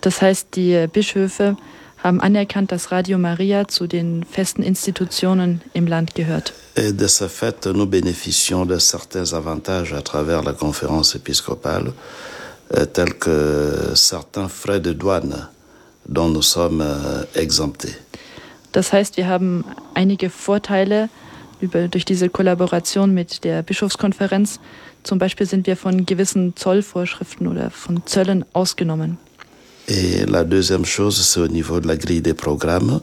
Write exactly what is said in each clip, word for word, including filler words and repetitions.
Das heißt, die Bischöfe haben anerkannt, dass Radio Maria zu den festen Institutionen im Land gehört. Et de ce fait, nous bénéficions de certains avantages à travers la conférence épiscopale, euh, tels que certains frais de douane dont nous sommes euh, exemptés. Das heißt, wir haben einige Vorteile über, durch diese Kollaboration mit der Bischofskonferenz. Zum Beispiel sind wir von gewissen Zollvorschriften oder von Zöllen ausgenommen. Et la deuxième chose, c'est au niveau de la grille des programmes.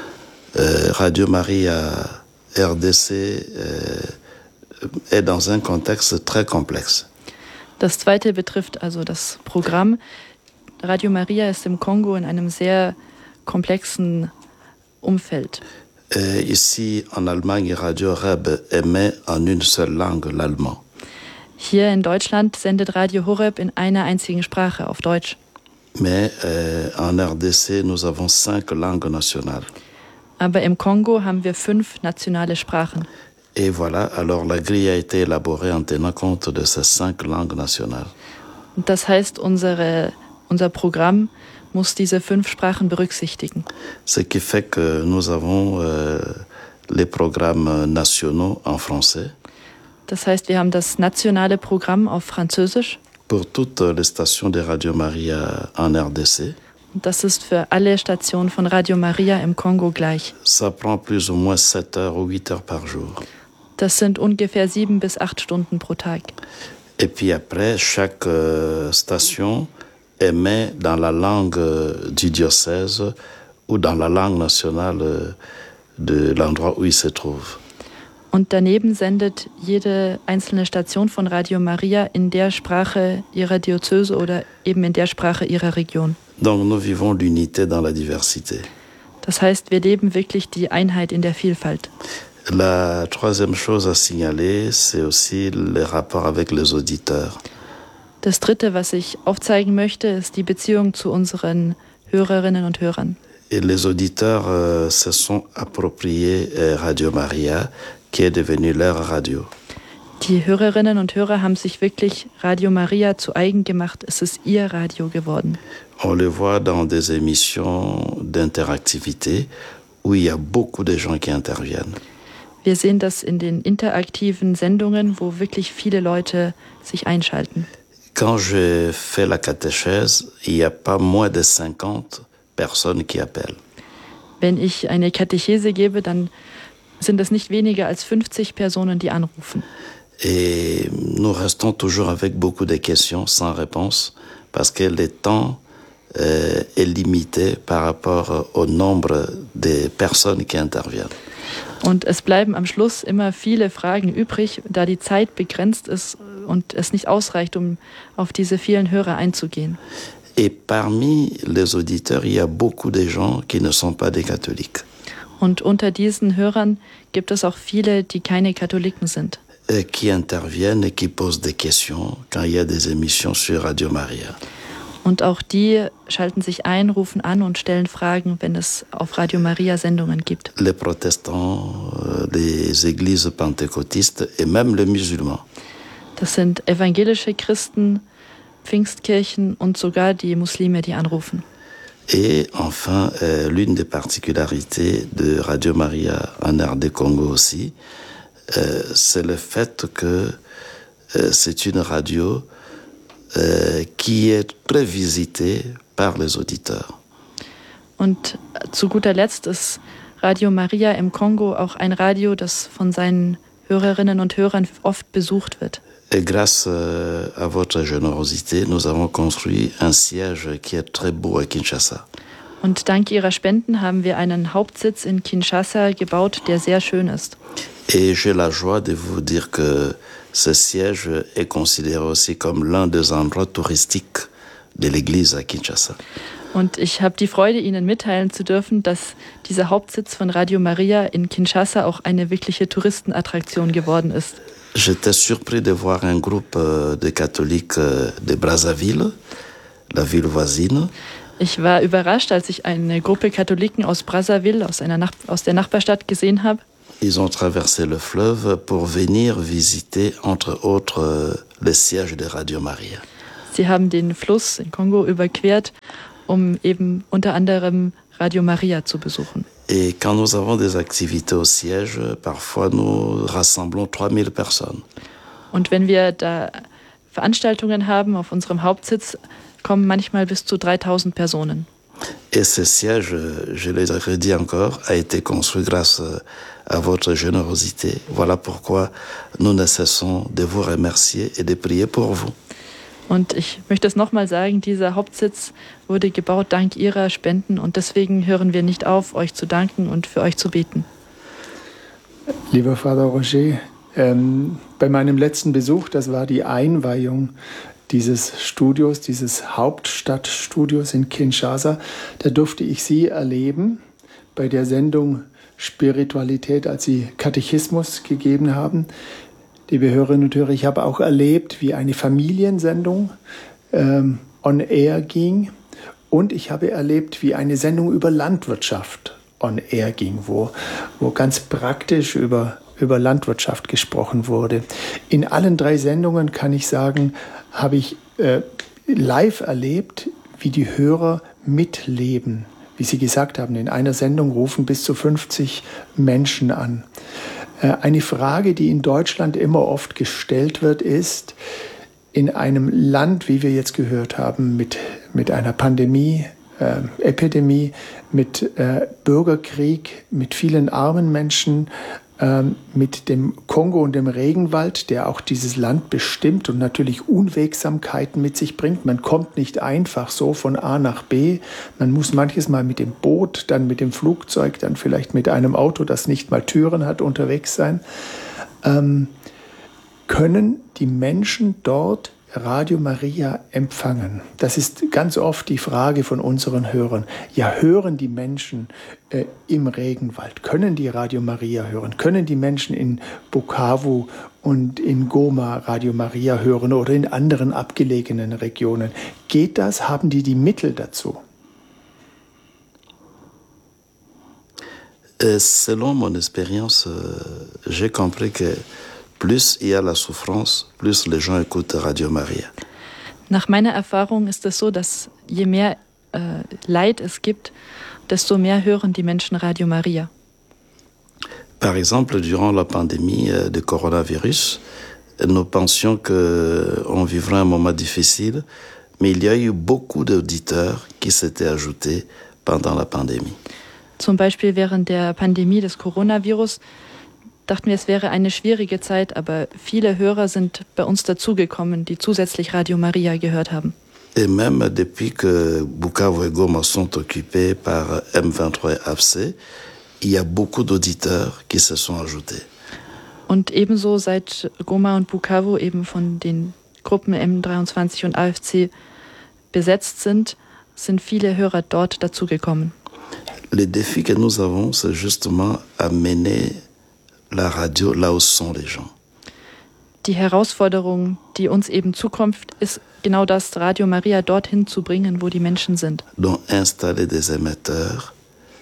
Euh, Radio Maria R D C euh, est dans un contexte très complexe. Das zweite betrifft also das Programm. Radio Maria ist im Kongo in einem sehr komplexen Umfeld. Et ici, en Allemagne, Radio Horeb émet en une seule langue, l'allemand. Hier in Deutschland sendet Radio Horeb in einer einzigen Sprache, auf Deutsch. Mais euh, en R D C, nous avons cinq langues nationales. Aber im Kongo haben wir fünf nationale Sprachen. Et voilà, alors la grille a été élaborée en tenant compte de ces cinq langues nationales. Und das heißt, unsere, unser Programm muss diese fünf Sprachen berücksichtigen. Ce qui fait que nous avons euh, les programmes nationaux en français. Das heißt, wir haben das nationale Programm auf Französisch. Pour toutes les stations de Radio Maria en R D C. Und das ist für alle Stationen von Radio Maria im Kongo gleich. Ça prend plus ou moins sept heures ou huit heures par jour. Das sind ungefähr sieben bis acht Stunden pro Tag. Et puis après, chaque euh, station émet dans la langue euh, du diocèse ou dans la langue nationale euh, de l'endroit où il se trouve. Und daneben sendet jede einzelne Station von Radio Maria in der Sprache ihrer Diözese oder eben in der Sprache ihrer Region. Donc nous vivons l'unité dans la diversité. Das heißt, wir leben wirklich die Einheit in der Vielfalt. La troisième chose à signaler, c'est aussi les rapports avec les auditeurs. Das Dritte, was ich aufzeigen möchte, ist die Beziehung zu unseren Hörerinnen und Hörern. Et les auditeurs euh, se sont appropriés euh, Radio Maria, qui est devenue leur radio. Die Hörerinnen und Hörer haben sich wirklich Radio Maria zu eigen gemacht. Es ist ihr Radio geworden. On le voit dans des émissions d'interactivité où il y a beaucoup de gens qui interviennent. Wir sehen das in den interaktiven Sendungen, wo wirklich viele Leute sich einschalten. Quand je fais la catéchèse, il n'y a pas moins de cinquante personnes qui appellent. Wenn ich eine Katechese gebe, dann sind es nicht weniger als fünfzig Personen, die anrufen. Et nous restons toujours avec beaucoup de questions sans réponse parce que le temps euh, est limité par rapport au nombre de personnes qui interviennent. Und es bleiben am Schluss immer viele Fragen übrig, da die Zeit begrenzt ist und es nicht ausreicht, um auf diese vielen Hörer einzugehen. Et parmi les auditeurs, il y a beaucoup de gens qui ne sont pas des catholiques. Und unter diesen Hörern gibt es auch viele, die keine Katholiken sind. Et qui interviennent et qui posent des questions quand il y a des émissions sur Radio Maria. Und auch die schalten sich ein, rufen an und stellen Fragen, wenn es auf Radio Maria Sendungen gibt. Les protestants, les églises pentecôtistes et même les musulmans. Das sind evangelische Christen, Pfingstkirchen und sogar die Muslime, die anrufen. Et enfin, euh, l'une des particularités de Radio Maria en R D Congo aussi, euh, c'est le fait que euh, c'est une radio euh, qui est très visitée par les auditeurs. Und zu guter Letzt ist Radio Maria im Kongo auch ein Radio, das von seinen Hörerinnen und Hörern oft besucht wird. Et grâce euh, à votre générosité, nous avons construit un siège qui est très beau à Kinshasa. Und dank ihrer Spenden haben wir einen Hauptsitz in Kinshasa gebaut, der sehr schön ist. Et j'ai la joie de vous dire que ce siège est considéré aussi comme l'un des endroits touristiques de l'église à Kinshasa. Und ich habe die Freude, Ihnen mitteilen zu dürfen, dass dieser Hauptsitz von Radio Maria in Kinshasa auch eine wirkliche Touristenattraktion geworden ist. J'étais surpris de voir un groupe de catholiques de Brazzaville, la ville voisine. Ich war überrascht, als ich eine Gruppe Katholiken aus Brazzaville, aus, einer Nach- aus der Nachbarstadt gesehen habe. Ils ont traversé le fleuve pour venir visiter, entre autres, le siège de Radio Maria. Sie haben den Fluss in Kongo überquert, um eben unter anderem Radio Maria zu besuchen. Et quand nous avons des activités au siège, parfois nous rassemblons trois mille personnes. Und wenn wir da Veranstaltungen haben auf unserem Hauptsitz, kommen manchmal bis zu dreitausend Personen. Et ce siège, je le redis encore, a été construit grâce à votre générosité. Voilà pourquoi nous ne cessons de vous remercier et de prier pour vous. Und ich möchte es nochmal sagen, dieser Hauptsitz wurde gebaut dank Ihrer Spenden und deswegen hören wir nicht auf, euch zu danken und für euch zu beten. Lieber Vater Roger, ähm, bei meinem letzten Besuch, das war die Einweihung dieses Studios, dieses Hauptstadtstudios in Kinshasa, da durfte ich Sie erleben bei der Sendung Spiritualität, als Sie Katechismus gegeben haben. Liebe Hörerinnen und Hörer, ich habe auch erlebt, wie eine Familiensendung ähm, on air ging und ich habe erlebt, wie eine Sendung über Landwirtschaft on air ging, wo, wo ganz praktisch über, über Landwirtschaft gesprochen wurde. In allen drei Sendungen, kann ich sagen, habe ich äh, live erlebt, wie die Hörer mitleben. Wie Sie gesagt haben, in einer Sendung rufen bis zu fünfzig Menschen an. Eine Frage, die in Deutschland immer oft gestellt wird, ist, in einem Land, wie wir jetzt gehört haben, mit, mit einer Pandemie, äh, Epidemie, mit äh, Bürgerkrieg, mit vielen armen Menschen, äh, mit dem Kongo und dem Regenwald, der auch dieses Land bestimmt und natürlich Unwegsamkeiten mit sich bringt. Man kommt nicht einfach so von A nach B. Man muss manches Mal mit dem Boot, dann mit dem Flugzeug, dann vielleicht mit einem Auto, das nicht mal Türen hat, unterwegs sein. Ähm, können die Menschen dort Radio Maria empfangen? Das ist ganz oft die Frage von unseren Hörern. Ja, hören die Menschen äh, im Regenwald? Können die Radio Maria hören? Können die Menschen in Bukavu und in Goma Radio Maria hören oder in anderen abgelegenen Regionen? Geht das? Haben die die Mittel dazu? Selon mon expérience, j'ai compris que plus il y a la souffrance, plus les gens écoutent Radio Maria. Nach meiner Erfahrung ist es so, dass je mehr äh, Leid es gibt, desto mehr hören die Menschen Radio Maria. Par exemple, durant la pandémie de coronavirus, nous pensions qu'on vivrait un moment difficile, mais il y a eu beaucoup d'auditeurs qui s'étaient ajoutés pendant la pandémie. Zum Beispiel während der Pandemie des Coronavirus dachten wir, es wäre eine schwierige Zeit, aber viele Hörer sind bei uns dazugekommen, die zusätzlich Radio Maria gehört haben. Et même depuis que Bukavu et Goma sont occupés par M vingt-trois A F C, il y a beaucoup d'auditeurs qui se sont ajoutés. Und ebenso seit Goma und Bukavu eben von den Gruppen M dreiundzwanzig und A F C besetzt sind, sind viele Hörer dort dazugekommen. Le défi que nous avons, c'est justement amener la radio là où sont les gens. Die Herausforderung, die uns eben zukommt, ist genau das, Radio Maria dorthin zu bringen, wo die Menschen sind. Donc installer des émetteurs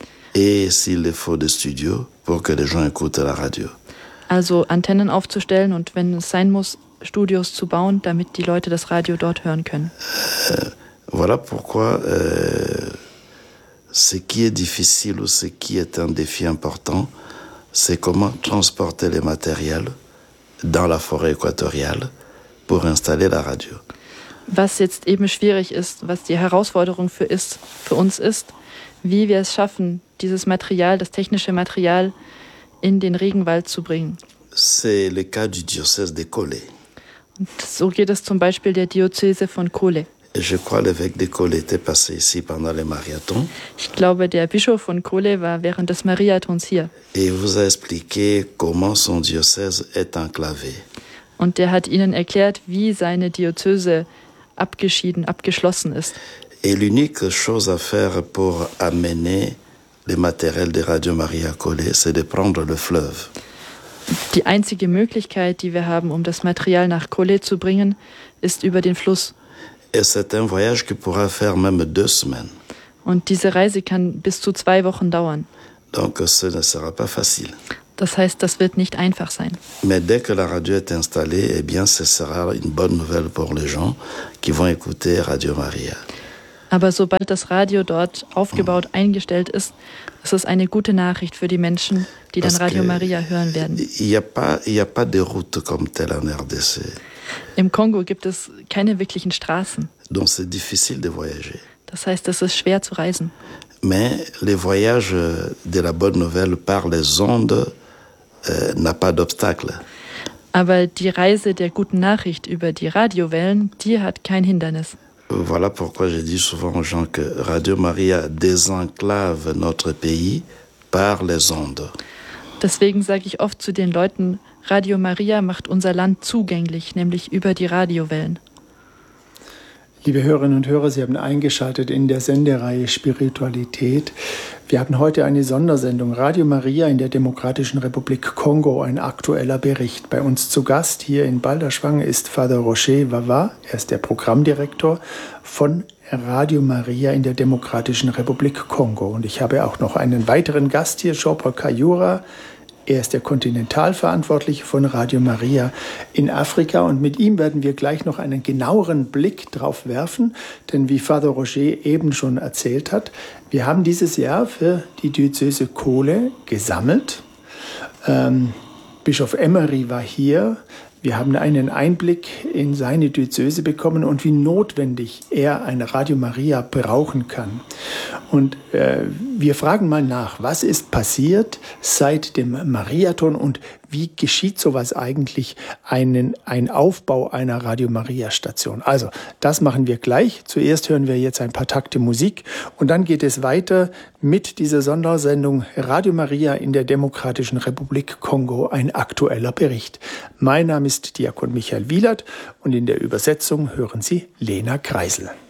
et s'il le faut des studios pour que les gens écoutent la radio. Also Antennen aufzustellen und wenn es sein muss, Studios zu bauen, damit die Leute das Radio dort hören können. Euh, voilà pourquoi euh, ce qui est difficile ou ce qui est un défi important, c'est comment transporter les matériels dans la forêt équatoriale pour installer la radio. Was jetzt eben schwierig ist, was die Herausforderung für, ist, für uns ist, wie wir es schaffen, dieses Material, das technische Material in den Regenwald zu bringen. C'est le cas du diocèse de Kolé. Und so geht es zum Beispiel der Diözese von Kolé. Je crois l'évêque de Kolé était passé ici pendant le marathon. Ich glaube, der Bischof von Kolé war während des Marathons hier. Et vous a expliqué comment son diocèse est enclavé. Und der hat ihnen erklärt, wie seine Diözese abgeschieden, abgeschlossen ist. Et l'unique chose à faire pour amener le matériel de Radio Maria Kolé, c'est de prendre le fleuve. Die einzige Möglichkeit, die wir haben, um das Material nach Kolé zu bringen, ist über den Fluss. Et c'est un voyage qui pourra faire même deux semaines. Und diese Reise kann bis zu zwei Wochen dauern. Donc ce ne sera pas facile. Das heißt, das wird nicht einfach sein. Mais dès que la radio est installée, eh bien, ce sera une bonne nouvelle pour les gens qui vont écouter Radio Maria. Aber sobald das Radio dort aufgebaut, eingestellt ist, ist es eine gute Nachricht für die Menschen, die dann Radio Maria hören werden. Il y a pas, il y a pas de route comme telle en R D C. Im Kongo gibt es keine wirklichen Straßen. Donc c'est difficile de voyager. Das heißt, es ist schwer zu reisen. Mais le voyage de la bonne nouvelle par les ondes euh, n'a pas d'obstacle. Aber die Reise der guten Nachricht über die Radiowellen, die hat kein Hindernis. Voilà pourquoi je dis souvent aux gens que Radio Maria désenclave notre pays par les ondes. Deswegen sage ich oft zu den Leuten, Radio Maria macht unser Land zugänglich, nämlich über die Radiowellen. Liebe Hörerinnen und Hörer, Sie haben eingeschaltet in der Sendereihe Spiritualität. Wir haben heute eine Sondersendung Radio Maria in der Demokratischen Republik Kongo, ein aktueller Bericht. Bei uns zu Gast hier in Balderschwang ist Father Roger Vava, er ist der Programmdirektor von Radio Maria in der Demokratischen Republik Kongo. Und ich habe auch noch einen weiteren Gast hier, Jean-Paul Kayura. Er ist der Kontinentalverantwortliche von Radio Maria in Afrika und mit ihm werden wir gleich noch einen genaueren Blick drauf werfen, denn wie Father Roger eben schon erzählt hat, wir haben dieses Jahr für die Diözese Kohle gesammelt. Ähm, Bischof Emery war hier. Wir haben einen Einblick in seine Diözese bekommen und wie notwendig er ein Radio Maria brauchen kann. Und äh, wir fragen mal nach, was ist passiert seit dem Mariathon und wie geschieht sowas eigentlich, einen, ein Aufbau einer Radio Maria Station? Also, das machen wir gleich. Zuerst hören wir jetzt ein paar Takte Musik und dann geht es weiter mit dieser Sondersendung Radio Maria in der Demokratischen Republik Kongo, ein aktueller Bericht. Mein Name ist Diakon Michael Wielert und in der Übersetzung hören Sie Lena Kreisel.